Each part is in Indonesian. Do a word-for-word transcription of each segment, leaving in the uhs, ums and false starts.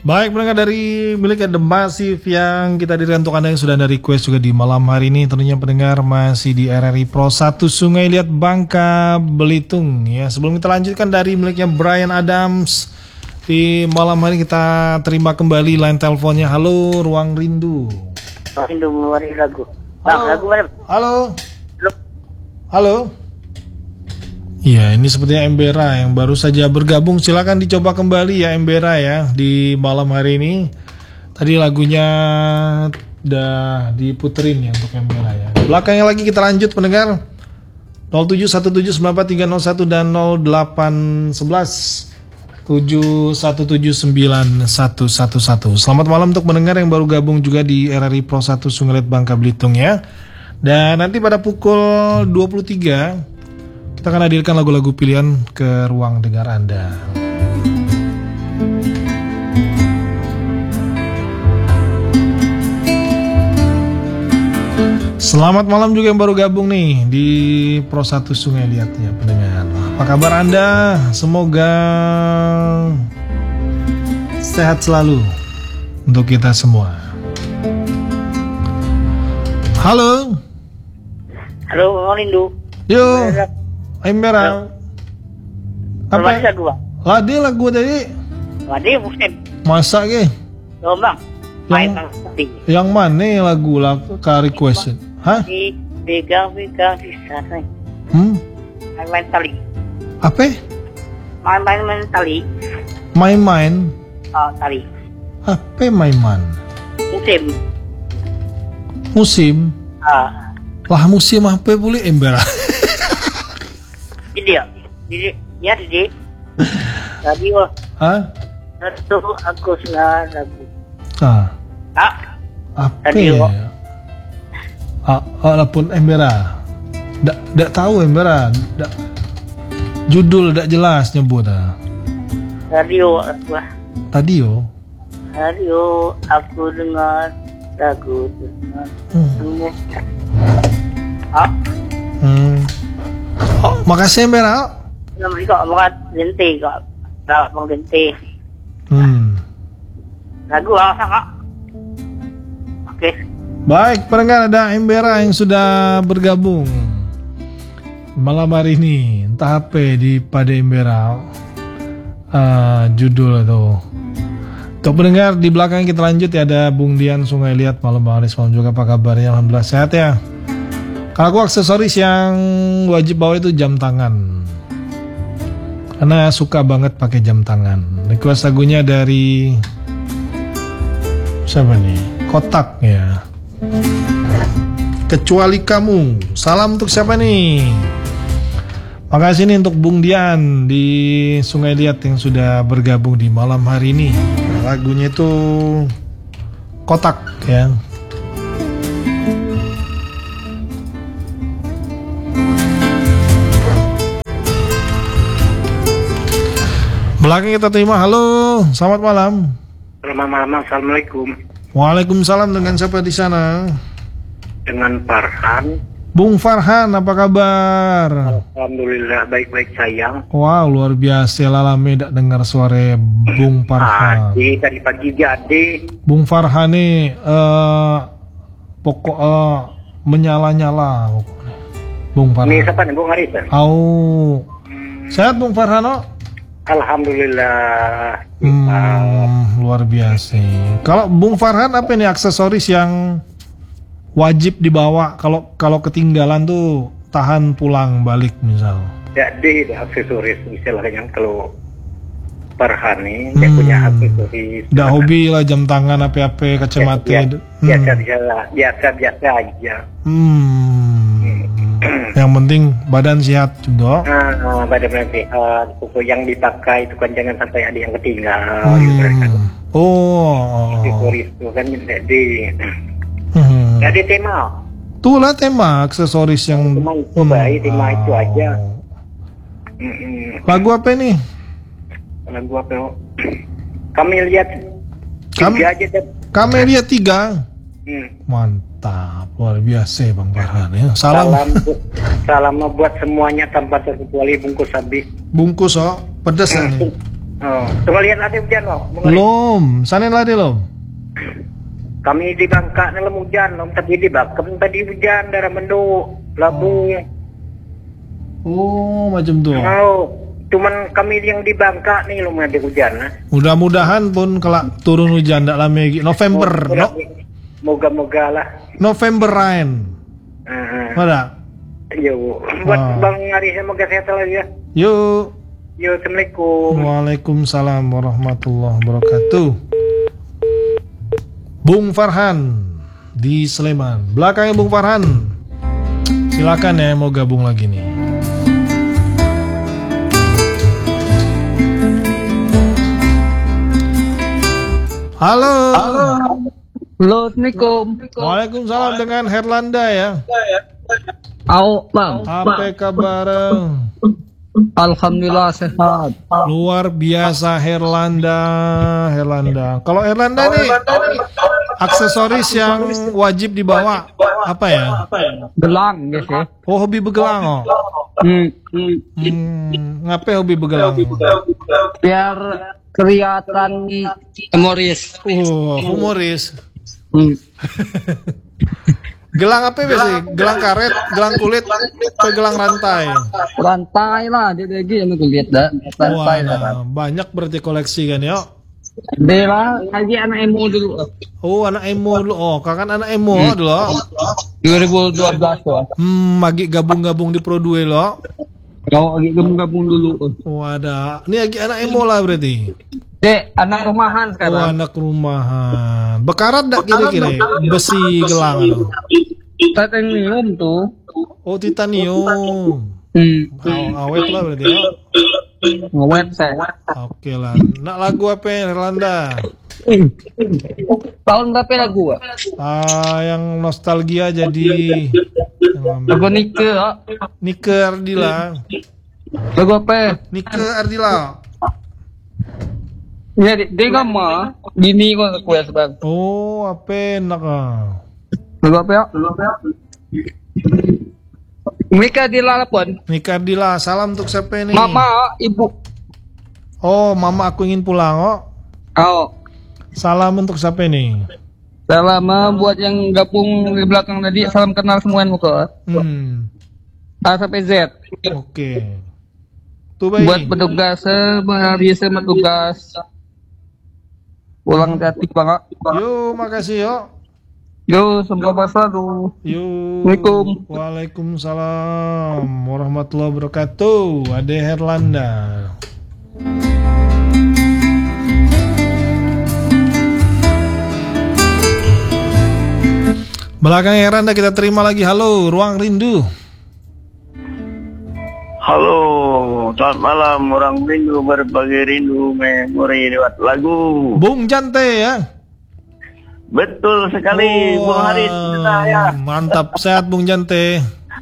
Baik, pendengar dari milik The Massive yang kita dirikan untuk Anda yang sudah ada request juga di malam hari ini. Tentunya pendengar masih di R R I Pro satu Sungai Liat Bangka Belitung ya. Sebelum kita lanjutkan dari miliknya Bryan Adams, di malam hari kita terima kembali line teleponnya. Halo, Ruang Rindu. Ruang Rindu mengeluarkan lagu. Bang, Halo. lagu mana? Halo. Halo. Halo. Iya, ini sepertinya Embera yang baru saja bergabung. Silakan dicoba kembali ya Embera ya di malam hari ini. Tadi lagunya udah diputerin ya untuk Embera ya. Belakangnya lagi kita lanjut pendengar. nol tujuh satu tujuh sembilan empat tiga nol satu dan nol delapan satu satu tujuh satu tujuh sembilan satu satu satu. Selamat malam untuk pendengar yang baru gabung juga di R R I Pro satu Sungai Liat Bangka Belitung ya. Dan nanti pada pukul dua puluh tiga kita akan hadirkan lagu-lagu pilihan ke ruang dengar Anda. Selamat malam juga yang baru gabung nih di Pro satu Sungai Liat ya pendengar. Apa kabar Anda? Semoga sehat selalu untuk kita semua. Halo. Halo, Ruang Rindu. Yo. Embera. Apa lagu, Bang? Ladi lagu tadi. Ladi Muslim. Masa ke? Oh, Bang. Yang, yang mana lagu lah ka request? Hah? Di pegang-pegang di sana. Hmm? Main-main tali. Apa? Main-main tali. Main-main. Oh, tali. Apa main-main? Musim. Musim. Ah. Lah musim apa boleh Embera? Jadi ya. Jadi ya jadi. Radio. Hah? Satu aku sudah lagu. Ah. Ah. Apa Radio. ya? Ah, walaupun Embera. Dak dak tahu Embera. Dak judul dak jelas nyebut ah. Radio aku. Tadi yo. Radio aku dengar lagu dengar. Hmm. Ah. Hmm. Oh, makasih Embera. Namanya kok mga genti kok. Kak mga genti. Hmm. Lagu apa kak? Oke. Baik, pendengar ada Embera yang sudah bergabung malam hari ini. Entah apa di pada Embera uh, judul itu. Untuk pendengar di belakang kita lanjut ya, ada Bung Dian Sungai Liat. Malam Bang Aris, malam juga apa kabarnya? Alhamdulillah sehat ya. Kalau aku aksesoris yang wajib bawa itu jam tangan, karena suka banget pakai jam tangan. Request lagunya dari siapa nih? Kotak ya. Kecuali Kamu. Salam untuk siapa nih? Makasih nih untuk Bung Dian di Sungai Liat yang sudah bergabung di malam hari ini. Lagunya itu Kotak ya. Belakang kita terima. Halo, selamat malam. Selamat malam, assalamualaikum. Waalaikumsalam, dengan siapa di sana? Dengan Farhan. Bung Farhan, apa kabar? Alhamdulillah baik-baik sayang. Wow, luar biasa, lama tidak dengar suara Bung Farhan. Ade, tadi pagi jadi. Bung Farhan nih uh, pokok uh, menyala-nyala pokoknya. Bung Farhan. Ini siapa nih, Bung Haris? Oh, sehat Bung Farhan? Oh? Alhamdulillah. Hmm, luar biasa. Kalau Bung Farhan apa nih aksesoris yang wajib dibawa kalau kalau ketinggalan tuh tahan pulang balik misal? Jadi aksesoris misalnya kalau Farhan nih dia Hmm. punya aksesoris. Udah hobi lah jam tangan apa-apa kacamata. Ya, Hmm. biasa biasa biasa biasa aja. Hmm. Yang penting badan sehat juga. Nah, pada berarti uh, buku yang dipakai itu kan jangan sampai ada yang ketinggalan. Gitu kan. Hmm. Oh. Aksesoris itu kan jadi. Hmm. Jadi tema. Itulah tema aksesoris yang Tema itu baik, tema itu aja. Mm-mm. Lagu apa nih? Lagu apa? Kami lihat Kami- tiga aja deh. Kamelia tiga. Hmm. Mantap, luar biasa Bang Farhan ya. Salam, Salam, bu- salam buat semuanya tanpa terkecuali bungkus habis. bungkus oh, pedas Hmm. nih. Oh, tunggu lihat ada hujan loh. Belum, sana lah deh lo. Kami di Bangka dalam hujan, om, tapi di Bakem tadi hujan darah menduk, labung. Oh, macam tuh. Oh, cuman kami yang di Bangka nih belum ada hujan. Nah. Mudah-mudahan pun kelak turun hujan ndak lama lagi. November, Oh, no, moga-moga lah. November rain. Uh, Mana? yo, buat Ah. Bang Ari semoga sehat lagi ya. Yuk. Yo, assalamualaikum. Waalaikumsalam warahmatullahi wabarakatuh. Bung Farhan di Sleman. Belakangnya Bung Farhan. Silakan ya mau gabung lagi nih. Halo. Halo, Assalamualaikum. Waalaikumsalam dengan Herlanda ya. Au, Bang. Apa kabar? Alhamdulillah sehat. Luar biasa Herlanda, Herlanda. Kalau Herlanda nih aksesoris yang wajib dibawa apa ya? Gelang guys ya. Oh, hobi begelang oh. Hmm, hmm. Hmm, ngapain hobi begelang? Biar kelihatan humoris. Oh, humoris. Hmm. Gelang apa biasanya? Gelang karet, gelang kulit, atau gelang rantai? Rantai lah, dia lagi yang aku lihat dah. Wah, Rantai lah. nah, banyak berarti koleksi kan ya? Dia lah, lagi anak emo dulu. Oh, anak emo dulu. Oh, kakak anak emo dulu. dua ribu dua belas tuh. Hmm, lagi gabung-gabung di Pro dua lo. Kau lagi gabung-gabung dulu. Oh, ada. Ini lagi anak emo lah berarti. Dek, anak rumahan Oh, sekarang. anak rumahan. Bekarat dak kira-kira? Besi gelang. Lo. Titanium tuh. Oh, titanium. Hmm. Aw- awet lah berarti ya. Ngewet saya. Oke lah. Nak lagu apa Herlanda? Tahun berapa lagu? Pak? Ah, yang nostalgia jadi Lagu Nike, ah. Nike Ardila. Lagu apa? Nike Ardila. Ya, dia, dia gama. Bini kau aku ya sebab. Oh, apa enak ah. Lagu apa ya? Mereka dilalapun. Nike Ardila. Salam untuk siapa ini? Mama, ibu. Oh, mama aku ingin pulang oh. Oh, Salam untuk siapa ini? salam ah, buat yang gabung di belakang tadi. Salam kenal semuanya muka. Hmm. A sampai Z. Oke. Tuh baik. Buat petugas, eh, biasa petugas. Pulang hati banget. Yo, makasih yo. Yo, semoga selalu. Yo. Assalamualaikum. Waalaikumsalam warahmatullahi wabarakatuh. Ade Herlanda. Belakang Herlanda kita terima lagi. Halo, Ruang Rindu. Halo, selamat malam orang rindu berbagi rindu memori lewat lagu. Bung Jante ya. Betul sekali, Bung Haris. Wah, Ya. mantap, sehat Bung Jante.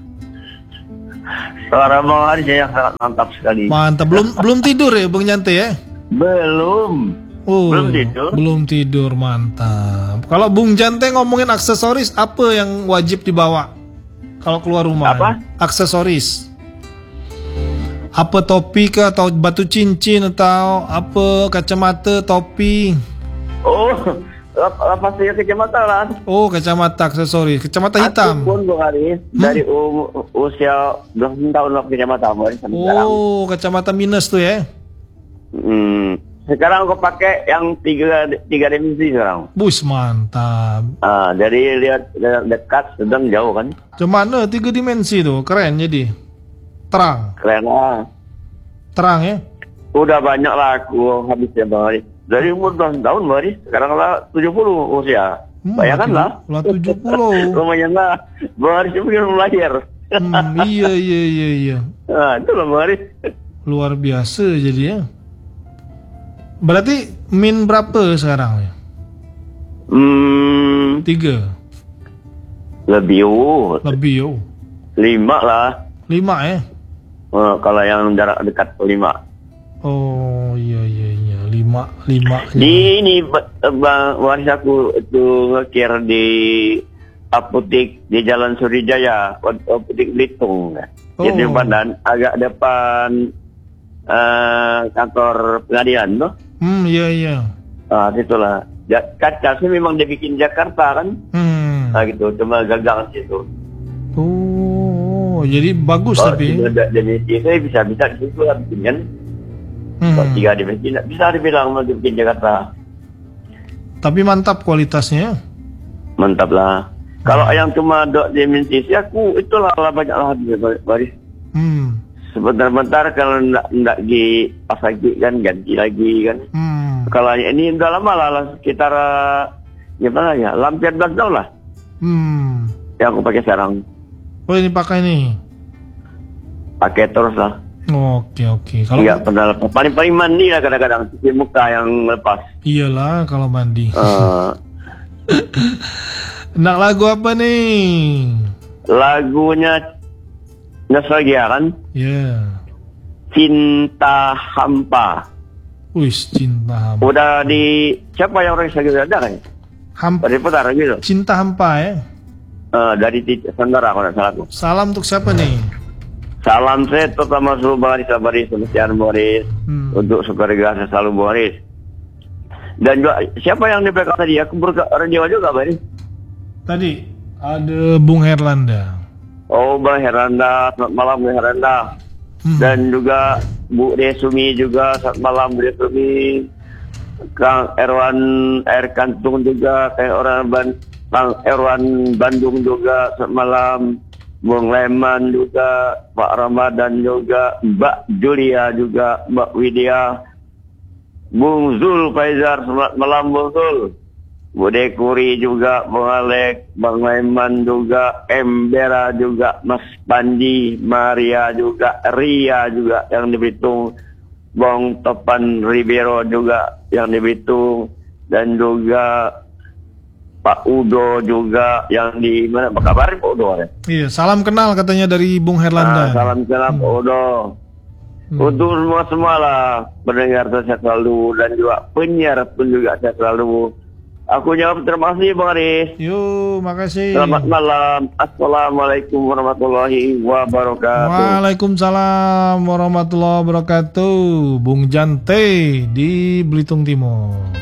Suara Bung Haris yang sangat mantap sekali. Mantap. Belum belum tidur ya Bung Jante ya? Belum. Oh, Belum tidur. Belum tidur, mantap. Kalau Bung Jante ngomongin aksesoris, apa yang wajib dibawa kalau keluar rumah? Apa? Aksesoris. Apa topi ke atau batu cincin atau apa kacamata, topi? Oh, lepas saya kacamata lah. Oh, kacamata aksesoris, kacamata hitam. Aku pun Bung Haris dari um, usia dua puluh tahun lah kacamata Bung Haris sampai sekarang. Oh, kacamata minus tuh ya. Hmm, sekarang aku pakai yang tiga tiga dimensi sekarang. Bus mantap. Ah, dari lihat lihat dekat, sedang, jauh kan. Cemana tiga dimensi tuh, keren jadi. Terang, Keren lah. terang ya. Udah banyak lah aku habis ya Bang Haris. Dari umur dua belas tahun Bang Haris, sekarang lah tujuh puluh usia. Hmm, Bayangkan lah. Lah tujuh puluh. Lumayan lah. Bang Haris itu belum lahir. Hmm, iya iya iya iya. Nah, itu lah Bang Haris. Luar biasa jadi ya. Berarti min berapa sekarang ya? Hmm, Tiga, lebih oh, lebih yo. lima lah. Lima ya? Eh, kalau yang jarak dekat lima. Oh iya iya iya, lima lima. Di ini Ba- Bang Haris aku itu ngekir di apotek di Jalan Surijaya, apotek Belitung. Oh. Jadi badan agak depan eh, kantor pengadilan tuh. Hmm, iya iya. Ah, itulah. Ja, kaca sih memang dibikin Jakarta kan. Hmm. Nah gitu, cuma gagal situ. Oh, jadi bagus Kalau tapi. dimensi saya bisa-bisa di situ lah bikin. Kalau Hmm. tiga dimensi bisa dibilang mau dibikin Jakarta. Tapi mantap kualitasnya. Mantap lah. Kalau yang cuma dok dimensi sih aku itulah lah banyak lah baris. Hmm. Sebentar-bentar kalau ndak ndak di pas lagi kan ganti lagi kan. Hmm. Kalau ini udah lama lah, lah sekitar uh, gimana ya, hampir dua tahun lah Hmm. yang aku pakai sekarang. Oh, ini pakai nih. Pakai terus lah. Oke oke. Kalau Enggak pernah lepas. Paling-paling mandi lah kadang-kadang cuci muka yang lepas. iyalah kalau mandi. Eh, Nak lagu apa nih? lagunya nostalgia kan, Ya. Cinta Hampa. Wih, cinta hampa. Udah di siapa yang orang lagi ada kan? Hampa. Udah diputar gitu. Cinta hampa ya. Eh, dari Titik Sandara kalau nggak salah aku. Salam untuk siapa nih? Salam saya terutama seluruh Baris Baris Sebastian Boris. Hmm. Untuk keluarga saya selalu Boris. Dan juga siapa yang di belakang tadi? Aku berka orang Jawa juga Baris. Tadi ada Bung Herlanda. Oh Bang Heranda, selamat malam Bang Heranda. Hmm. Dan juga Bu Desumi juga, selamat malam Bu Desumi. Kang Erwan Air Kantung juga, kayak orang Ban Kang Erwan Bandung juga, selamat malam. Bung Leman juga, Pak Ramadan juga, Mbak Julia juga, Mbak Widya, Bung Zul Faizar, selamat malam Bung Zul. Bu Dekuri juga, Bung Alek, Bang Leman juga, Embera juga, Mas Pandi, Maria juga, Ria juga yang di Bitung, Bang Topan Ribeiro juga yang di Bitung, dan juga Pak Udo juga yang di mana? Apa kabar Pak Udo ya? Iya, salam kenal katanya dari Bung Herlanda. Ah, salam kenal Pak Udo. Hmm. Untuk semua semua lah pendengar saya selalu dan juga penyiar pun juga saya selalu. Aku jawab terima kasih Bang Aris. Yuk, makasih. Selamat malam. Assalamualaikum warahmatullahi wabarakatuh. Waalaikumsalam warahmatullahi wabarakatuh. Bung Jante di Belitung Timur.